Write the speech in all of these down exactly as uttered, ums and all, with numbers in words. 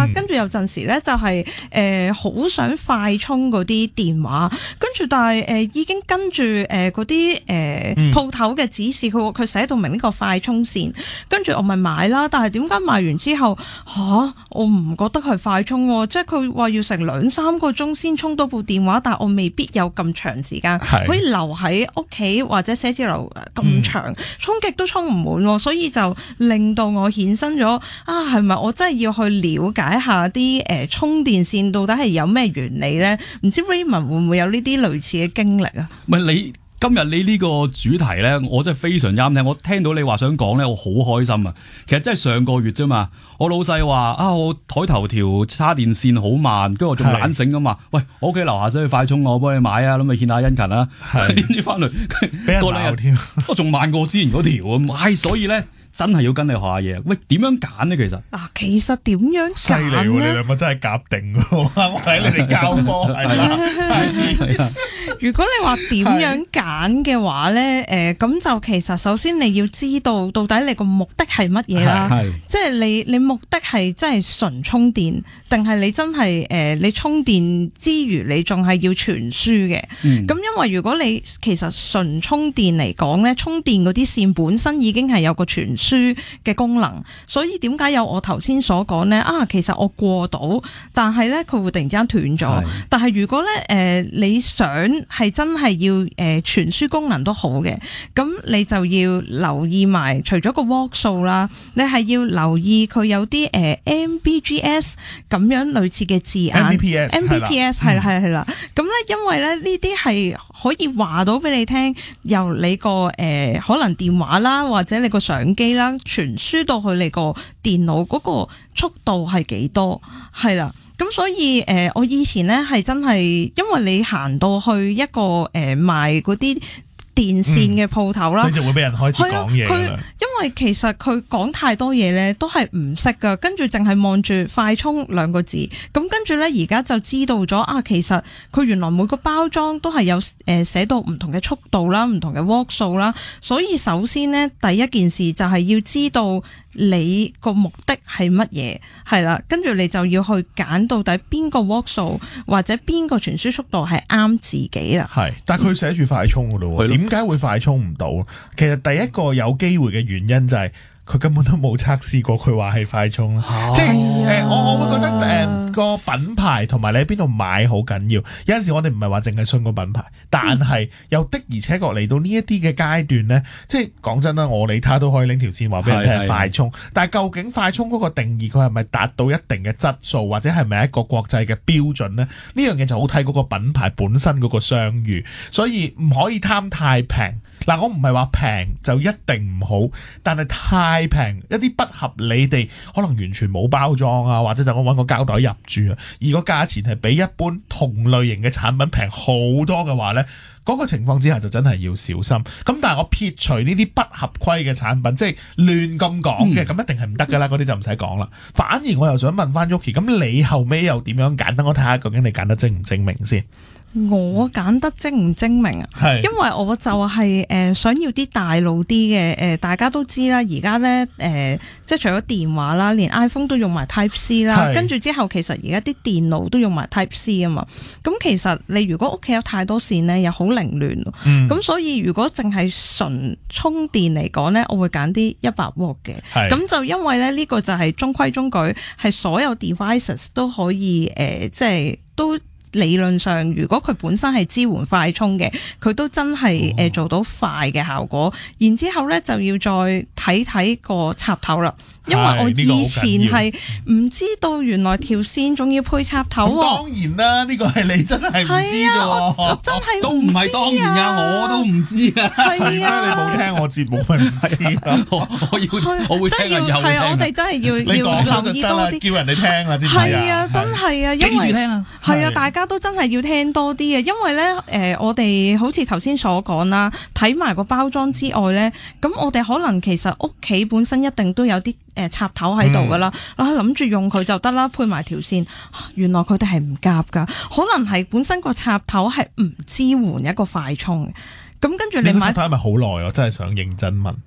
啦，跟住有陣時咧就係誒好想快充嗰啲電話，跟住但係誒、呃、已經跟住誒嗰啲誒鋪頭嘅指示，佢佢寫到明呢個快充線，跟住我咪買啦。但係點解買完之後吓、啊、我唔覺得係快充喎？即係佢話要成兩三個鐘先充到部電話，但係我未必有咁長時間可以留喺屋企或者寫字樓咁長，嗯、充極都充唔滿，所以就令到我衍生咗啊，係咪我真係要去了解下啲誒、呃、充電線到底係有咩原理咧？唔知 Raymond 會唔會有呢啲類似嘅經歷啊？ 唔係你。今日你呢個主題咧，我真係非常啱聽。我聽到你話想講咧，我好開心啊！其實真係上個月啫嘛，我老細話啊，我台頭條叉電線好慢，跟住我仲懶醒㗎嘛。喂，我屋企樓下想去快充，我幫你買啊，咁咪獻下殷勤啊。點知翻嚟俾人鬧添，我仲慢過之前嗰條啊！唉，所以咧。真係要跟你學下嘢，喂，點樣揀呢？其實嗱，其實點樣犀利喎！你兩個真係夾定喎，我睇你哋交波係啦。 如果你話點樣揀嘅話咧，誒咁就其實首先你要知道到底你個目的係乜嘢啦，即係你你目的係真係純充電，定係你真係誒、呃、你充電之餘你仲係要傳輸嘅？咁、嗯、因為如果你其實純充電嚟講咧，充電嗰啲線本身已經係有個傳輸嘅功能，所以點解有我頭先所講呢？啊，其實我過到，但係呢，佢會突然之間斷咗。但係如果呢，誒、呃、你想係真係要誒傳輸功能都好嘅，咁你就要留意埋除咗個 watt 數啦，你係要留意佢有啲誒、呃、M B G S 咁樣類似嘅字眼。M B P S 係啦係啦，咁呢，因為咧呢啲係可以話到俾你聽，由你個誒、呃、可能電話啦，或者你個相機啦，傳輸到去你個電腦嗰個速度係幾多？係啦，咁所以誒、呃，我以前咧係真係，因為你行到去一個誒、呃、賣嗰啲電線嘅鋪頭啦， 你就會俾人開始講嘢。佢因為其實佢講太多嘢咧，都係唔識噶，跟住淨係望住快充兩個字，咁跟住咧而家就知道咗啊，其實佢原來每個包裝都係有誒寫到唔同嘅速度啦，唔同嘅 watt 數啦，所以首先咧第一件事就係要知道你個目的係乜嘢，係啦，跟住你就要去揀到底邊個 watt 數或者邊個傳輸速度係啱自己啦。 係，但係佢寫住快充噶咯，點解會快充唔到？其實第一個有機會嘅原因就係佢根本都冇測試過，佢話係快充啦。啊、即係誒、呃，我我會覺得誒個、呃、品牌同埋你喺邊度買好緊要。有陣時我哋唔係話淨係信個品牌，但係又的而且確嚟到呢一啲嘅階段咧，即係講真啦，我你他都可以拎條線話俾人聽係快充，但係究竟快充嗰個定義佢係咪達到一定嘅質素，或者係咪一個國際嘅標準咧？呢樣嘢就好睇嗰個品牌本身嗰個商譽，所以唔可以貪太平。嗱，我唔係話平就一定唔好，但係太平一啲不合理地，可能完全冇包裝啊，或者就我揾個膠袋入住啊，而個價錢係比一般同類型嘅產品平好多嘅話呢，嗰個情況之下就真係要小心。咁但係我撇除呢啲不合規嘅產品，即係亂咁講嘅，咁、嗯、一定係唔得噶啦，嗰啲就唔使講啦。反而我又想問翻 Yuki， 咁你後尾又點樣揀？等我睇下究竟你揀得精唔精明先。 我揀得精唔精明啊？係，因為我就係、是、誒、呃、想要啲大路啲嘅誒，大家都知啦，而家咧誒，即係除咗電話啦，連 iPhone 都用埋 Type C 啦，跟住之後其實而家啲電腦都用埋 Type C 啊嘛。咁其實你如果屋企有太多線咧，又好凌亂。咁、嗯、所以如果淨係純充電嚟講咧，我會揀啲一百瓦嘅。咁就因為咧呢、這個就係中規中矩，係所有 devices 都可以誒、呃，即係都。理論上，如果佢本身係支援快充嘅，佢都真係誒做到快嘅效果。哦、然之後咧就要再睇睇個插頭啦，因為我以前係唔知道原來條線仲要配插頭喎。 當然啦，呢、呢個係你真係唔知啫喎、 啊，我真係、啊、 都唔係當然啊，我都唔知啊。 係啊， 你冇聽我節目咪唔知我，我要我會聽啊， 係啊，我哋真係要要留意多啲， 叫人哋聽啦，知唔知啊？ 係啊，真係啊，因為記住聽啊， 係啊，大家。都真係要聽多啲嘅，因為咧，誒、呃，我哋好似頭先所講啦，睇埋個包裝之外咧，咁我哋可能其實屋企本身一定都有啲誒插頭喺度噶啦，啊諗住用佢就得啦，配埋條線，原來佢哋係唔夾噶，可能係本身個插頭係唔支援一個快充嘅，咁跟住你買， 你個插頭係咪好耐？我真係想認真問。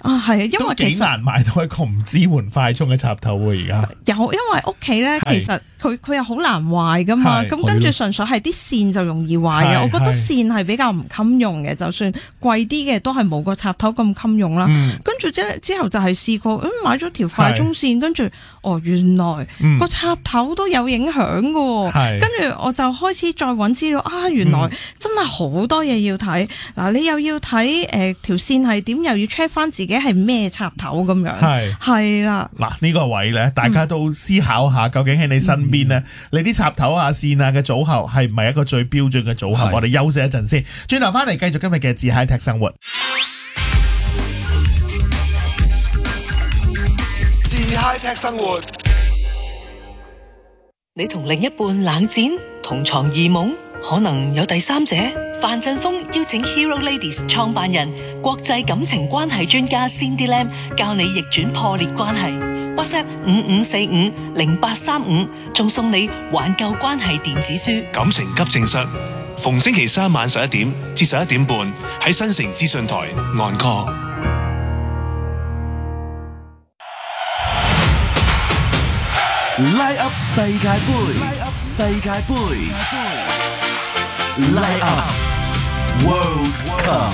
啊，係啊，因為其實難買到一個唔支援快充嘅插頭喎，而家有，因為屋企咧其實佢佢又好難壞噶嘛，咁跟住純粹係啲線就容易壞嘅。我覺得線係比較唔襟用嘅，就算貴啲嘅都係冇個插頭咁襟用啦。嗯、跟住之之後就係試過，嗯買咗條快充線，跟住哦原來個插頭都有影響嘅，嗯、跟住我就開始再揾資料啊，原來真係好多嘢要睇。嗱，你又要睇誒條線係點，又要 check 翻自己係咩插頭咁樣，係係啦。嗱呢個位咧，大家都思考下，究竟喺你身邊咧，嗯、你啲插頭啊、線啊嘅組合係唔係一個最標準嘅組合？我哋休息一陣先，轉頭翻嚟繼續今日嘅自 High Tech 生活。 自 High Tech 生活，你同另一半冷戰，同床異夢，可能有第三者。范振鋒邀請 Hero Ladies 創辦人、國際感情關係專家 Cindy Lam 教你逆轉破裂關係。WhatsApp 五五四五零八三五，仲送你挽救關係電子書。 感情急症室，逢星期三晚十一點至十一點半喺新城資訊台 Encore。 Light Up 世界盃，世界盃 ，Light Up World Cup。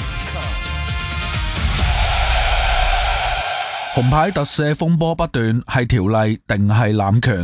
紅牌特赦風波不斷，係條例定係濫權？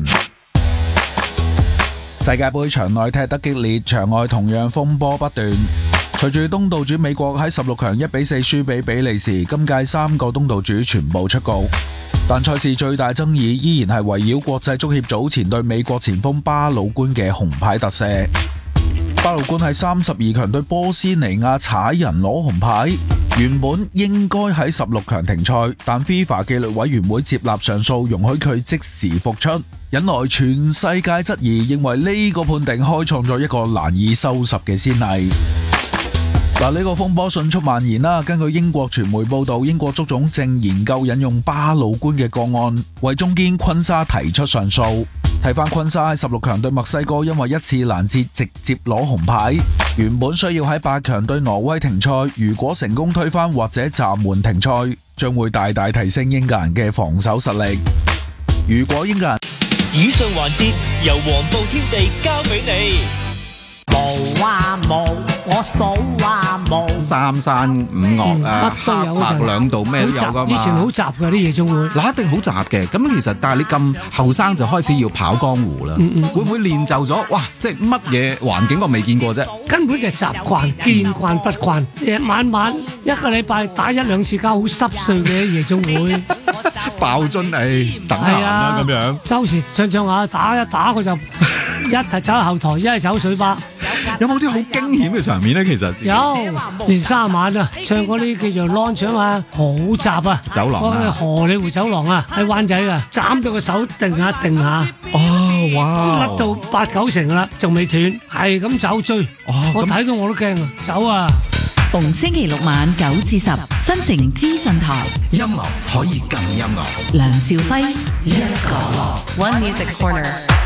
世界盃場內踢得激烈，場外同樣風波不斷。隨住東道主美國喺十六強一比四輸俾比利時，今屆三個東道主全部出局。但賽事最大爭議依然係圍繞國際足協早前對美國前鋒巴魯官嘅紅牌特赦。巴魯官喺三十二強對波斯尼亞踩人攞紅牌，原本應該喺十六強停賽，但 FIFA 紀律委員會接納上訴，容許佢即時復出，引來全世界質疑，認為呢個判定開創咗一個難以收拾嘅先例。嗱，呢個風波迅速蔓延啦。根據英國傳媒報道，英國足總正研究引用巴魯官嘅個案，為中堅昆沙提出上訴。睇翻昆沙喺十六強對墨西哥，因為一次攔截直接攞紅牌，原本需要喺八強對挪威停賽。如果成功推翻或者暫緩停賽，將會大大提升英格蘭嘅防守實力。如果英格蘭， 以上環節由黃埔天地交俾你。 冇啊冇，我數啊冇。 三山五岳啊，黑白兩道咩都有噶嘛。 以前好雜噶啲夜總會， 嗱一定好雜嘅。咁其實但係你咁後生就開始要跑江湖啦，嗯嗯會唔會練就咗？哇！即係乜嘢環境我未見過啫？ 根本就習慣，見慣不慣。日晚晚一個禮拜打一兩次交，好濕碎嘅夜總會。 爆樽誒，等閒啦咁樣。周時唱唱下，打一打佢就一係走後台，一係走水吧。有冇啲好驚險嘅場面咧？其實有，連三晚啊，唱嗰啲叫做 launch 啊嘛，好雜啊， 走廊啊， 荷里活走廊啊，喺灣仔啊，斬到個手定下定下， 哦，哇， 甩到八九成啦，仲未斷，係咁走追，哦、我睇到我都驚啊，走啊！ 逢星期六晚九至十，新城資訊台， 音樂可以更音樂。 梁兆輝一個 One Music Corner。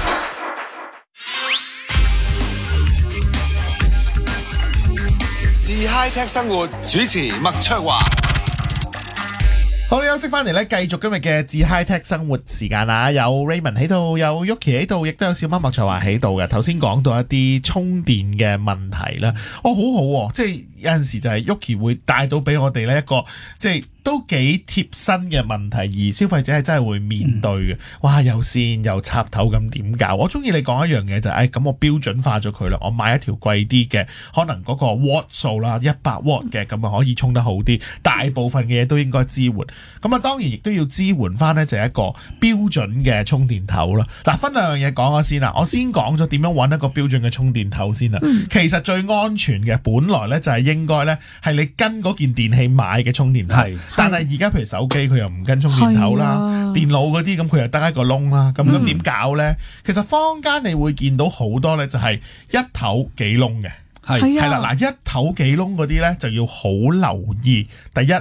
自 High Tech 生活主持麥卓華。 好，休息翻嚟咧，繼續今日嘅自 High Tech 生活時間啦。有 Raymond 喺度，有 Yuki 喺度，亦都有小貓麥卓華喺度嘅。頭先講到一啲充電嘅問題啦，哦，好好、啊，即係有陣時就係 Yuki 會帶到俾我哋呢一個即係都幾貼身嘅問題，而消費者係真係會面對嘅。哇，又線又插頭咁點搞？我中意你講一樣嘢就係、是，誒、哎、咁我標準化咗佢啦，我買一條貴啲嘅，可能嗰個 watt 數啦，一百 watt 嘅，咁啊可以充得好啲。大部分嘅嘢都應該支援。咁啊，當然亦都要支援翻呢，就係一個標準嘅充電頭啦。嗱，分兩樣嘢講咗先啦。我先講咗點樣揾一個標準嘅充電頭先啦。嗯、其實最安全嘅，本來呢就係應該呢，係你跟嗰件電器買嘅充電頭。但係而家譬如手機佢又唔跟充電頭啦，啊、電腦嗰啲咁佢又得一個窿啦，咁咁點搞呢？其實坊間你會見到好多呢，就係一頭幾窿嘅，係係啦嗱，一頭幾窿嗰啲呢，就要好留意。第一，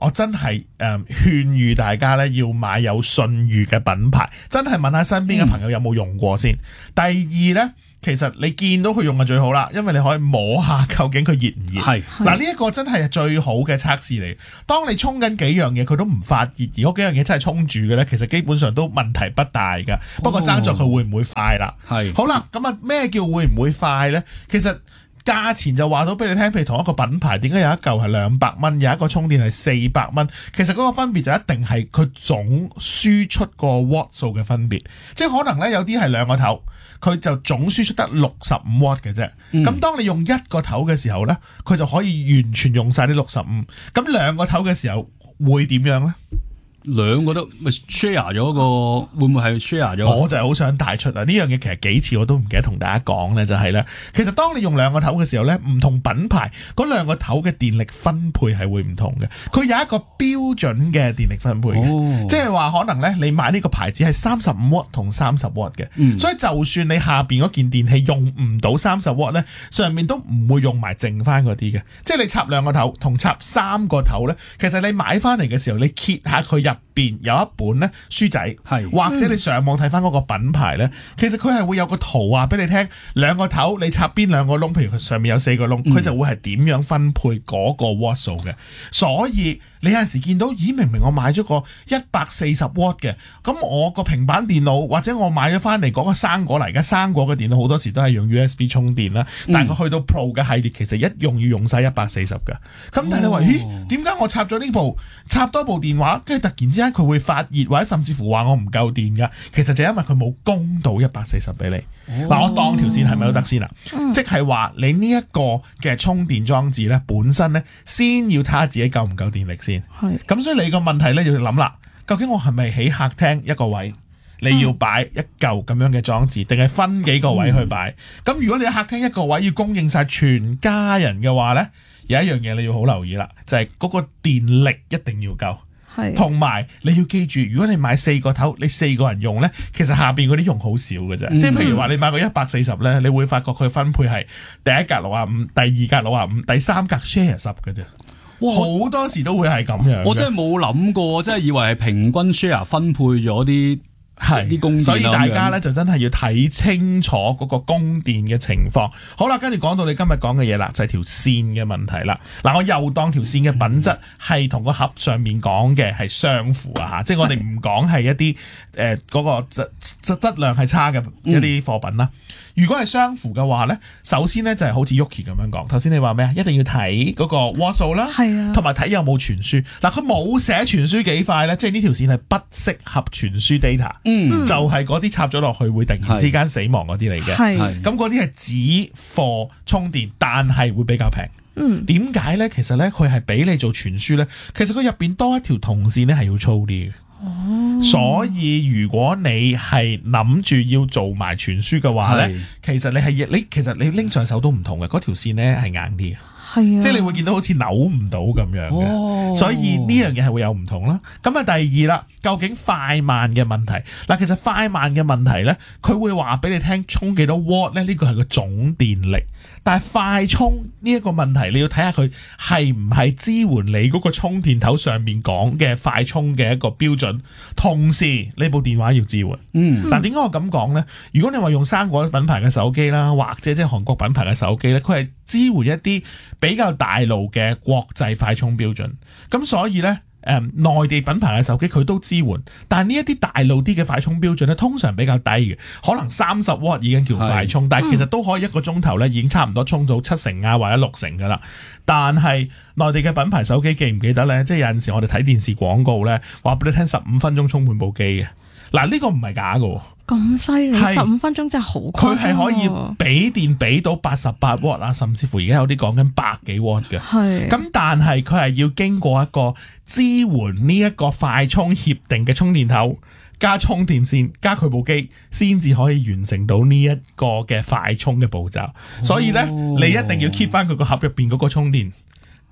我真係誒、呃、勸喻大家咧要買有信譽嘅品牌，真係問下身邊嘅朋友有冇用過先。嗯、第二咧。其實你見到佢用就最好啦，因為你可以摸下究竟佢熱唔熱。係嗱，呢一個真係最好嘅測試嚟。當你沖緊幾樣嘢佢都唔發熱，而嗰幾樣嘢真係沖住嘅咧，其實基本上都問題不大㗎。不過爭在佢會唔會快啦。係好啦，咁啊咩叫會唔會快咧？其實價錢就話到俾你聽，譬如同一個品牌，點解有一嚿係兩百蚊，有一個充電係四百蚊？其實嗰個分別就一定係佢總輸出個 watt 數嘅分別，即係可能咧有啲係兩個頭。佢就總輸出得六十五瓦嘅啫，咁、嗯、當你用一個頭嘅時候咧，佢就可以完全用晒啲六十五，咁兩個頭嘅時候會點樣咧？兩個都咪 share 咗個，會唔會係 share 咗？我就係好想帶出啊！呢樣嘢其實幾次我都唔記得同大家講咧，就係咧，其實當你用兩個頭嘅時候咧，唔同品牌嗰兩個頭嘅電力分配係會唔同嘅。佢有一個標準嘅電力分配嘅，哦、即係話可能咧，你買呢個牌子係三十五瓦同三十瓦嘅，嗯、所以就算你下邊嗰件電器用唔到三十瓦咧，上面都唔會用埋剩翻嗰啲嘅。即係你插兩個頭同插三個頭咧，其實你買翻嚟嘅時候，你揭下佢入邊有一本咧書仔，係或者你上網睇翻嗰個品牌咧，其實佢係會有個圖話俾你聽，兩個頭你插邊兩個窿，譬如佢上面有四個窿，佢、嗯、就會係點樣分配嗰個 watt 數嘅。所以你有陣時見到，咦，明明我買咗個一百四十瓦嘅，咁我個平板電腦或者我買咗翻嚟嗰個生果嚟，而家生果嘅電腦好多時都係用 U S B 充電啦，嗯、但係佢去到 Pro 嘅系列，其實一用要用晒一百四十㗎。咁但係你話，咦，點解我插咗呢部插多部電話，跟住突然之間佢會發熱，或者甚至乎話我唔夠電㗎？其實就因為佢冇供到一百四十俾你。嗱、哦，我當條線係咪都得先啦？嗯、即係話你呢一個嘅充電裝置咧，本身咧先要睇下自己夠唔夠電力先。係咁，所以你個問題咧要諗啦，究竟我係咪喺客廳一個位，你要擺一嚿咁樣嘅裝置，定係分幾個位去擺？咁、嗯、如果你喺客廳一個位要供應晒全家人嘅話咧，有一樣嘢你要好留意啦，就係、是、嗰個電力一定要夠。同埋你要記住，如果你買四個頭，你四個人用咧，其實下邊嗰啲用好少嘅啫。嗯、即係譬如話你買個一百四十咧，你會發覺佢分配係第一格六啊五，第二格六啊五，第三格 share 十嘅啫。好多時都會係咁樣。我真係冇諗過，我真係以為係平均 share 分配咗啲。係啲供電，所以大家咧就真係要睇清楚嗰個供電嘅情況。好啦，跟住講到你今日講嘅嘢啦，就係、是、條線嘅問題啦。嗱，我又當條線嘅品質係同個盒上面講嘅係相符啊吓，即係我哋唔講係一啲誒嗰個質質質量係差嘅一啲貨品啦。嗯、如果係相符嘅話咧，首先咧就係好似 Yuki 咁樣講，頭先你話咩啊？一定要睇嗰個瓦數啦，係啊，同埋睇有冇傳輸。嗱，佢冇寫傳輸幾快咧，即係呢條線係不適合傳輸 data。嗯，就係嗰啲插咗落去會突然之間死亡嗰啲嚟嘅，係咁嗰啲係指貨充電，但係會比較平。嗯，點解咧？其實咧，佢係俾你做傳輸咧，其實佢入邊多一條銅線咧係要粗啲嘅。哦，所以如果你係諗住要做埋傳輸嘅話咧，其實你係你其實你拎上手都唔同嘅，嗰條線咧係硬啲。係啊，即係你會見到好似扭唔到咁樣嘅，哦、所以呢樣嘢係會有唔同啦。咁啊，第二啦，究竟快慢嘅問題嗱，其實快慢嘅問題咧，佢會話俾你聽充幾多瓦咧，呢個係個總電力。但係快充呢一個問題，你要睇下佢係唔係支援你嗰個充電頭上面講嘅快充嘅一個標準。同時呢部電話要支援。嗯，嗱，點解我咁講咧？如果你話用生果品牌嘅手機啦，或者即係韓國品牌嘅手機咧，佢係支援一啲比較大路嘅國際快充標準。咁所以咧。誒、嗯、內地品牌嘅手機佢都支援，但係呢一啲大路啲嘅快充標準咧，通常比較低嘅，可能三十瓦已經叫快充，是但係其實都可以一個鐘頭咧已經差唔多充到七成啊或者六成噶啦。但係內地嘅品牌手機記唔記得咧？即係有陣時我哋睇電視廣告咧，話俾你聽十五分鐘充滿部機嘅。嗱，呢個唔係假㗎。咁犀利，十五分鐘真係好誇張。佢係可以俾電俾到八十八瓦啊，甚至乎而家有啲講緊百幾瓦嘅。係咁，但係佢係要經過一個支援呢一個快充協定嘅充電頭加充電線加佢部機，先至可以完成到呢一個嘅快充嘅步驟。所以咧，你一定要 keep 翻佢個盒入邊嗰個充電。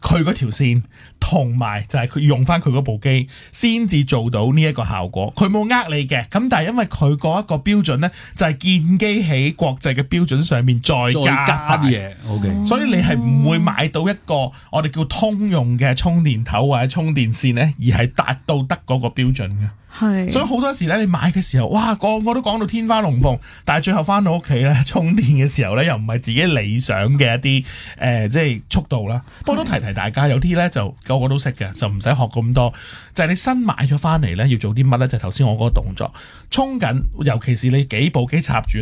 佢嗰條線同埋就係佢用翻佢嗰部機先至做到呢一個效果，佢冇呃你嘅，咁但係因為佢嗰一個標準咧，就係建基喺國際嘅標準上面再加啲嘢，OK， 所以你係唔會買到一個我哋叫通用嘅充電頭或者充電線咧，而係達到得嗰個標準嘅。 係， 所以好多時咧，你買嘅時候，哇，個個都講到天花龍鳳，但係最後翻到屋企咧，充電嘅時候咧，又唔係自己理想嘅一啲誒、呃，即係速度啦。不過都提提大家，有啲咧就個個都識嘅，就唔使學咁多。就係、是、你新買咗翻嚟咧，要做啲乜咧？就頭、是、先我嗰個動作，充緊，尤其是你幾部機插住。